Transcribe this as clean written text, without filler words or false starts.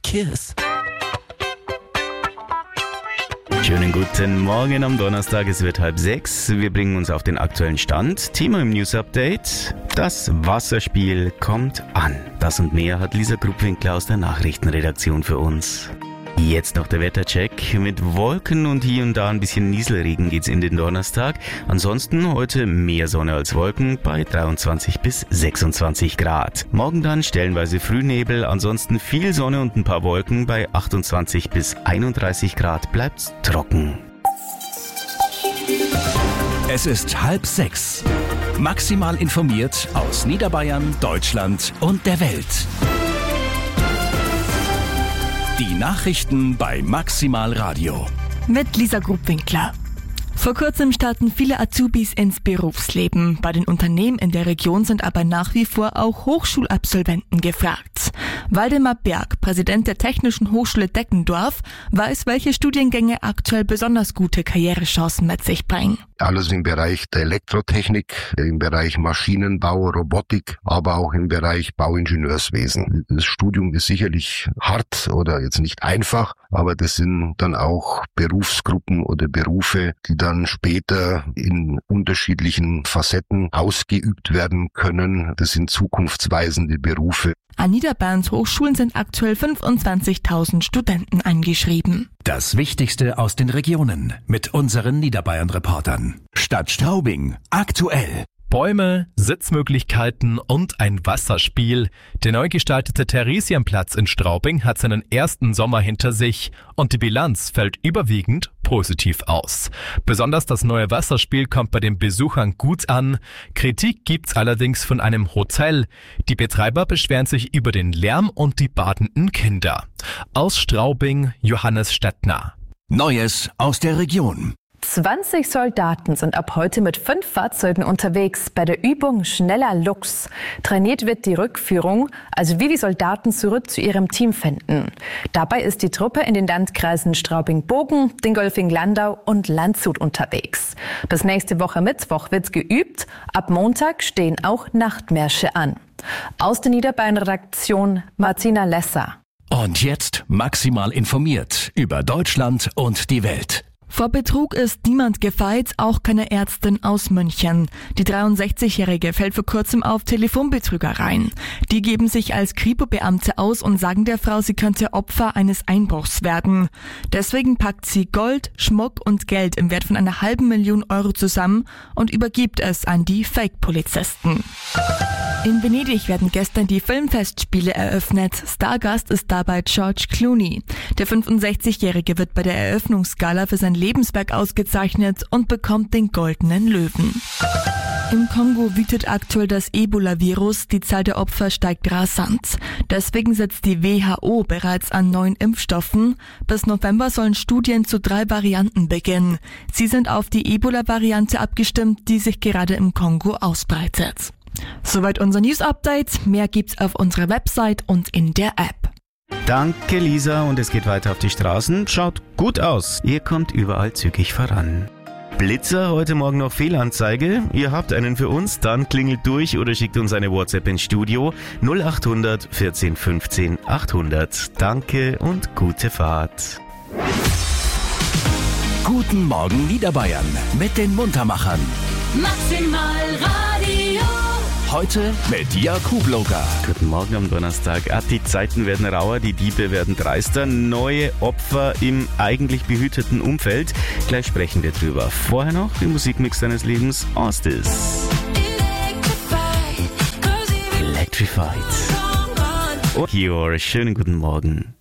kiss. Schönen guten Morgen am Donnerstag, es wird 5:30. Wir bringen uns auf den aktuellen Stand. Thema im News Update: Das Wasserspiel kommt an. Das und mehr hat Lisa Gruppwinkler aus der Nachrichtenredaktion für uns. Jetzt noch der Wettercheck. Mit Wolken und hier und da ein bisschen Nieselregen geht's in den Donnerstag. Ansonsten heute mehr Sonne als Wolken bei 23 bis 26 Grad. Morgen dann stellenweise Frühnebel, ansonsten viel Sonne und ein paar Wolken. Bei 28 bis 31 Grad bleibt's trocken. Es ist 5:30. Maximal informiert aus Niederbayern, Deutschland und der Welt. Die Nachrichten bei Maximal Radio. Mit Lisa Gruppwinkler. Vor kurzem starten viele Azubis ins Berufsleben. Bei den Unternehmen in der Region sind aber nach wie vor auch Hochschulabsolventen gefragt. Waldemar Berg, Präsident der Technischen Hochschule Deckendorf, weiß, welche Studiengänge aktuell besonders gute Karrierechancen mit sich bringen. Alles im Bereich der Elektrotechnik, im Bereich Maschinenbau, Robotik, aber auch im Bereich Bauingenieurswesen. Das Studium ist sicherlich hart oder jetzt nicht einfach, aber das sind dann auch Berufsgruppen oder Berufe, die dann später in unterschiedlichen Facetten ausgeübt werden können. Das sind zukunftsweisende Berufe. An Niederbayerns Hochschulen sind aktuell 25.000 Studenten eingeschrieben. Das Wichtigste aus den Regionen mit unseren Niederbayern-Reportern. Stadt Straubing, aktuell. Bäume, Sitzmöglichkeiten und ein Wasserspiel. Der neu gestaltete Theresienplatz in Straubing hat seinen ersten Sommer hinter sich und die Bilanz fällt überwiegend positiv aus. Besonders das neue Wasserspiel kommt bei den Besuchern gut an. Kritik gibt's allerdings von einem Hotel. Die Betreiber beschweren sich über den Lärm und die badenden Kinder. Aus Straubing, Johannes Stettner. Neues aus der Region. 20 Soldaten sind ab heute mit 5 Fahrzeugen unterwegs bei der Übung Schneller Luchs. Trainiert wird die Rückführung, also wie die Soldaten zurück zu ihrem Team finden. Dabei ist die Truppe in den Landkreisen Straubing-Bogen, Dingolfing-Landau und Landshut unterwegs. Bis nächste Woche Mittwoch wird geübt. Ab Montag stehen auch Nachtmärsche an. Aus der Niederbayern-Redaktion Martina Lesser. Und jetzt maximal informiert über Deutschland und die Welt. Vor Betrug ist niemand gefeit, auch keine Ärztin aus München. Die 63-Jährige fällt vor kurzem auf Telefonbetrügereien. Die geben sich als Kripo-Beamte aus und sagen der Frau, sie könnte Opfer eines Einbruchs werden. Deswegen packt sie Gold, Schmuck und Geld im Wert von 500.000 Euro zusammen und übergibt es an die Fake-Polizisten. In Venedig werden gestern die Filmfestspiele eröffnet. Stargast ist dabei George Clooney. Der 65-Jährige wird bei der Eröffnungsgala für sein Lebenswerk ausgezeichnet und bekommt den Goldenen Löwen. Im Kongo wütet aktuell das Ebola-Virus. Die Zahl der Opfer steigt rasant. Deswegen setzt die WHO bereits an neuen Impfstoffen. Bis November sollen Studien zu 3 Varianten beginnen. Sie sind auf die Ebola-Variante abgestimmt, die sich gerade im Kongo ausbreitet. Soweit unser News-Update. Mehr gibt's auf unserer Website und in der App. Danke Lisa, und es geht weiter auf die Straßen. Schaut gut aus. Ihr kommt überall zügig voran. Blitzer, heute Morgen noch Fehlanzeige. Ihr habt einen für uns, dann klingelt durch oder schickt uns eine WhatsApp ins Studio 0800 14 15 800. Danke und gute Fahrt. Guten Morgen Niederbayern mit den Muntermachern. Maximal Radio. Heute mit Jakub Loga. Guten Morgen am Donnerstag. Die Zeiten werden rauer, die Diebe werden dreister. Neue Opfer im eigentlich behüteten Umfeld. Gleich sprechen wir drüber. Vorher noch die Musikmix deines Lebens, Ostis. Electrified. Und Your, schönen guten Morgen.